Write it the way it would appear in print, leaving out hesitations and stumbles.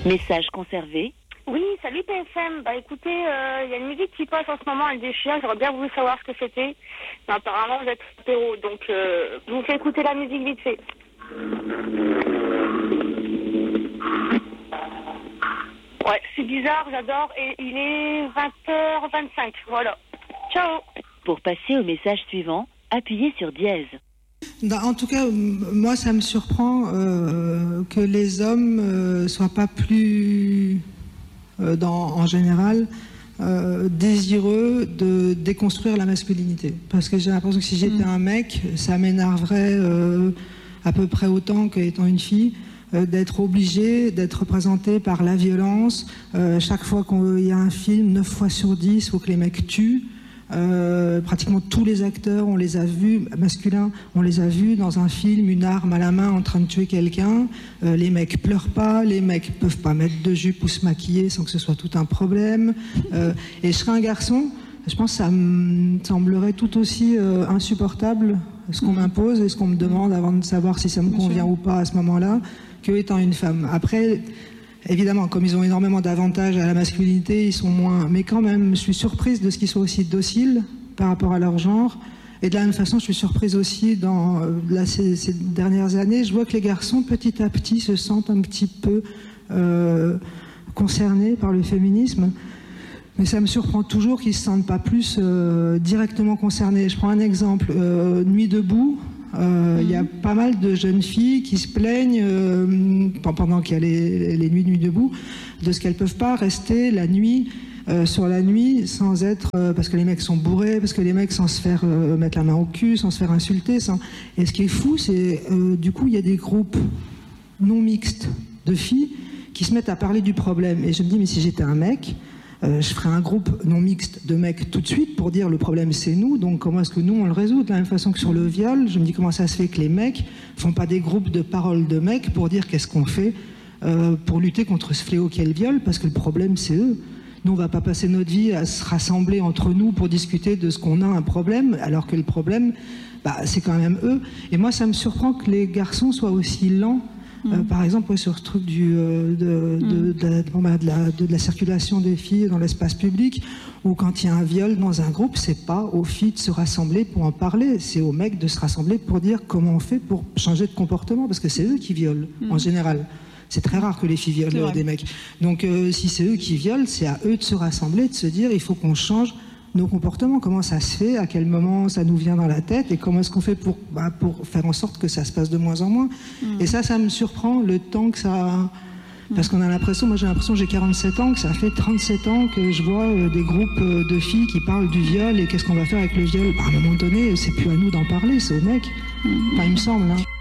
Message conservé. Oui, salut PFM. Bah écoutez, il y a une musique qui passe en ce moment, elle déchire. J'aurais bien voulu savoir ce que c'était. Mais apparemment, vous êtes héros, donc je vous fais écouter la musique vite fait. Ouais, c'est bizarre, j'adore. Et il est 20h25, voilà. Ciao. Pour passer au message suivant, appuyez sur dièse. En tout cas, moi, ça me surprend que les hommes soient pas plus, en général, désireux de déconstruire la masculinité. Parce que j'ai l'impression que si j'étais un mec, ça m'énerverait à peu près autant qu'étant une fille, d'être obligé d'être représenté par la violence. Chaque fois qu'il y a un film, 9 fois sur 10, il faut que les mecs tuent. Pratiquement tous les acteurs, on les a vus, masculins, on les a vus dans un film, une arme à la main en train de tuer quelqu'un. Les mecs pleurent pas, les mecs peuvent pas mettre de jupe ou se maquiller sans que ce soit tout un problème. Et je serais un garçon, je pense que ça me semblerait tout aussi insupportable ce qu'on m'impose et ce qu'on me demande avant de savoir si ça me convient ou pas à ce moment-là, que étant une femme. Après, évidemment, comme ils ont énormément d'avantages à la masculinité, ils sont moins... Mais quand même, je suis surprise de ce qu'ils soient aussi dociles par rapport à leur genre. Et de la même façon, je suis surprise aussi dans ces dernières années. Je vois que les garçons, petit à petit, se sentent un petit peu concernés par le féminisme. Mais ça me surprend toujours qu'ils ne se sentent pas plus directement concernés. Je prends un exemple. Nuit debout. Il y a pas mal de jeunes filles qui se plaignent pendant qu'il y a les nuits debout de ce qu'elles ne peuvent pas rester la nuit sur la nuit sans être parce que les mecs sont bourrés, parce que les mecs sans se faire mettre la main au cul, sans se faire insulter. Et ce qui est fou, c'est du coup il y a des groupes non mixtes de filles qui se mettent à parler du problème. Et je me dis mais si j'étais un mec, je ferais un groupe non mixte de mecs tout de suite pour dire le problème c'est nous, donc comment est-ce que nous on le résout. De la même façon que sur le viol, je me dis comment ça se fait que les mecs font pas des groupes de paroles de mecs pour dire qu'est-ce qu'on fait pour lutter contre ce fléau qu'est le viol, parce que le problème c'est eux. Nous on va pas passer notre vie à se rassembler entre nous pour discuter de ce qu'on a un problème, alors que le problème c'est quand même eux. Et moi ça me surprend que les garçons soient aussi lents. Par exemple, sur ce truc de la circulation des filles dans l'espace public, où quand il y a un viol dans un groupe, c'est pas aux filles de se rassembler pour en parler, c'est aux mecs de se rassembler pour dire comment on fait pour changer de comportement, parce que c'est eux qui violent, en général. C'est très rare que les filles violent des mecs. Donc si c'est eux qui violent, c'est à eux de se rassembler, de se dire il faut qu'on change nos comportements, comment ça se fait, à quel moment ça nous vient dans la tête et comment est-ce qu'on fait pour faire en sorte que ça se passe de moins en moins. Et ça me surprend le temps que ça... Parce qu'on a l'impression, moi j'ai l'impression que j'ai 47 ans, que ça fait 37 ans que je vois des groupes de filles qui parlent du viol et qu'est-ce qu'on va faire avec le viol. À un moment donné, c'est plus à nous d'en parler, c'est aux mecs. Enfin, il me semble. Hein.